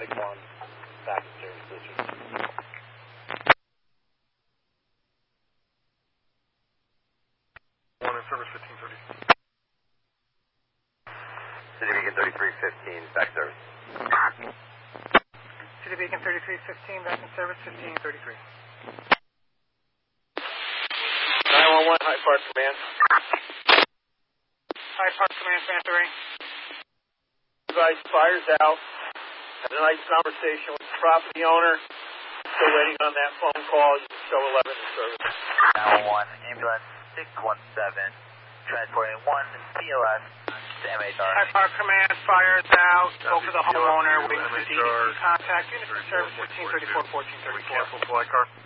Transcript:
Medic 1, back in service, Richard. One in service, 1530. City Beacon 3315, back service. City Beacon 3315, back in service, 1533. 911, High Park Command. High Park Command, Panther. Advice, fire's out. Had a nice conversation with the property owner. Still waiting on that phone call. You can show 11 in service. 911, ambulance 617, transporting 1 POS to MHR. High Park Command, fire's out. Go for the homeowner. Waiting for DDC contact. Units in service, 1534, 1434. Cancel fly car.